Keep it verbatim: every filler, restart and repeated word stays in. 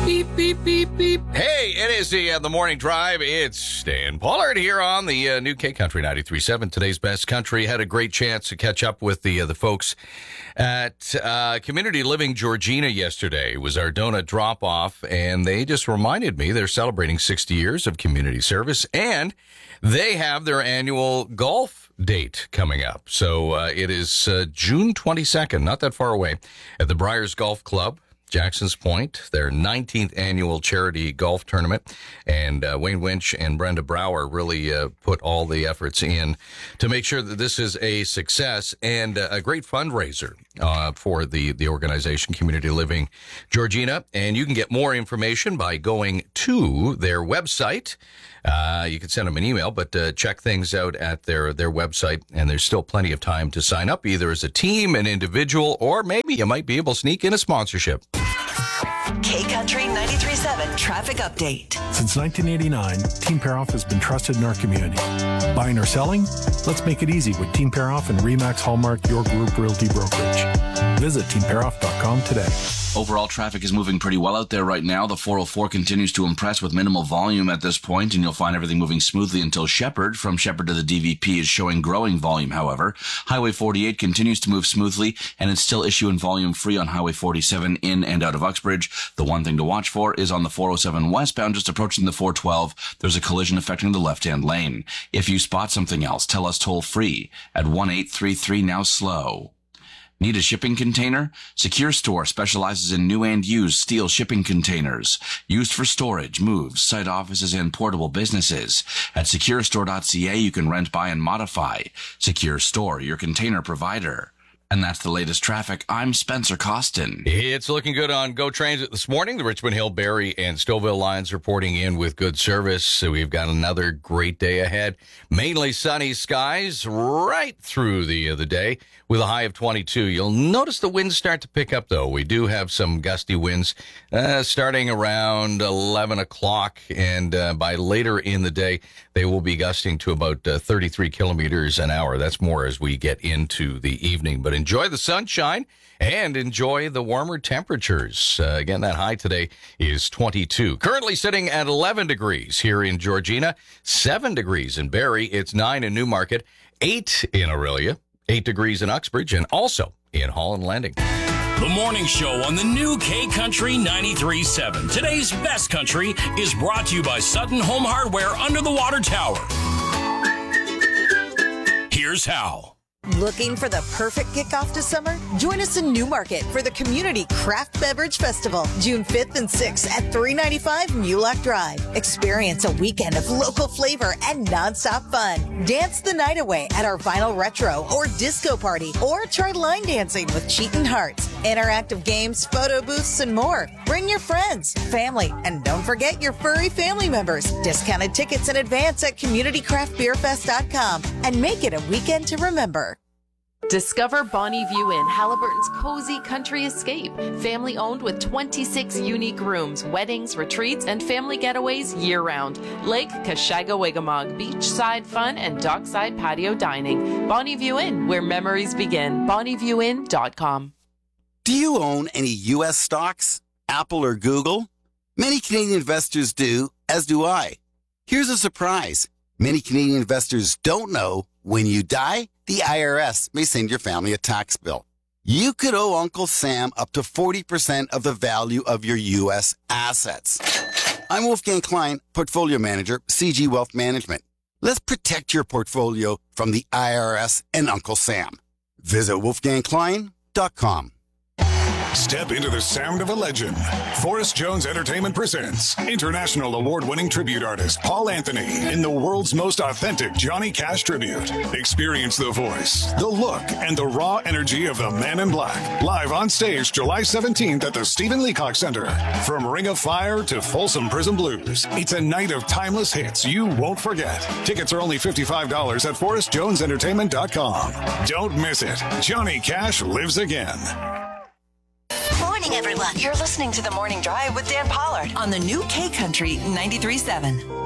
Beep, beep, beep, beep. Hey, it is the, uh, the Morning Drive. It's Dan Pollard here on the uh, new K Country ninety-three point seven. Today's Best Country. Had a great chance to catch up with the uh, the folks at uh, Community Living Georgina yesterday. It was our donut drop-off, and they just reminded me they're celebrating sixty years of community service, and they have their annual golf date coming up. So uh, it is uh, June twenty-second, not that far away, at the Briars Golf Club, Jackson's Point, their nineteenth annual charity golf tournament. And uh, Wayne Winch and Brenda Brower really uh, put all the efforts in to make sure that this is a success and uh, a great fundraiser uh, for the, the organization, Community Living Georgina. And you can get more information by going to their website. Uh, you can send them an email, but uh, check things out at their, their website. And there's still plenty of time to sign up, either as a team, an individual, or maybe you might be able to sneak in a sponsorship. K Country ninety-three point seven Traffic Update. Since nineteen eighty-nine, Team Paroff has been trusted in our community. Buying or selling? Let's make it easy with Team Paroff and Remax Hallmark, your group realty brokerage. Visit team paroff dot com today. Overall traffic is moving pretty well out there right now. The four oh four continues to impress with minimal volume at this point, and you'll find everything moving smoothly until Shepherd. From Shepherd to the D V P is showing growing volume, however. Highway forty-eight continues to move smoothly, and it's still issue and volume free on Highway forty-seven in and out of Uxbridge. The one thing to watch for is on the four oh seven westbound, just approaching the four twelve. There's a collision affecting the left-hand lane. If you spot something else, tell us toll-free at one eight three three now slow. Need a shipping container? Secure Store specializes in new and used steel shipping containers, used for storage, moves, site offices, and portable businesses. At secure store dot c a, you can rent, buy, and modify. Secure Store, your container provider. And that's the latest traffic. I'm Spencer Costin. It's looking good on Go Transit this morning. The Richmond Hill, Barrie, and Stouffville lines reporting in with good service. So we've got another great day ahead. Mainly sunny skies right through the uh, the day with a high of twenty-two. You'll notice the winds start to pick up, though. We do have some gusty winds uh, starting around eleven o'clock, and uh, by later in the day, they will be gusting to about uh, thirty-three kilometers an hour. That's more as we get into the evening. But enjoy the sunshine and enjoy the warmer temperatures. Uh, again, that high today is twenty-two. Currently sitting at eleven degrees here in Georgina, seven degrees in Barrie. It's nine in Newmarket, eight in Aurelia, eight degrees in Uxbridge, and also in Holland Landing. The morning show on the new K Country ninety-three point seven. Today's Best Country is brought to you by Sutton Home Hardware under the water tower. Here's how. Looking for the perfect kickoff to summer? Join us in Newmarket for the Community Craft Beverage Festival, June fifth and sixth at three ninety-five Mulock Drive. Experience a weekend of local flavor and nonstop fun. Dance the night away at our vinyl retro or disco party, or try line dancing with Cheatin' Hearts. Interactive games, photo booths, and more. Bring your friends, family, and don't forget your furry family members. Discounted tickets in advance at community craft beer fest dot com and make it a weekend to remember. Discover Bonnie View Inn, Halliburton's cozy country escape. Family owned with twenty-six unique rooms, weddings, retreats, and family getaways year-round. Lake Kashaga-Wigamog, beachside fun, and dockside patio dining. Bonnie View Inn, where memories begin. bonnie view inn dot com. Do you own any U S stocks? Apple or Google? Many Canadian investors do, as do I. Here's a surprise. Many Canadian investors don't know when you die, the I R S may send your family a tax bill. You could owe Uncle Sam up to forty percent of the value of your U S assets. I'm Wolfgang Klein, Portfolio Manager, C G Wealth Management. Let's protect your portfolio from the I R S and Uncle Sam. Visit wolfgang klein dot com. Step into the sound of a legend. Forrest Jones Entertainment presents international award-winning tribute artist Paul Anthony in the world's most authentic Johnny Cash tribute. Experience the voice, the look, and the raw energy of the Man in Black. Live on stage July seventeenth at the Stephen Leacock Center. From Ring of Fire to Folsom Prison Blues, it's a night of timeless hits you won't forget. Tickets are only fifty-five dollars at forrest jones entertainment dot com. Don't miss it. Johnny Cash lives again. Morning, everyone. You're listening to The Morning Drive with Dan Pollard on the new K Country ninety-three point seven.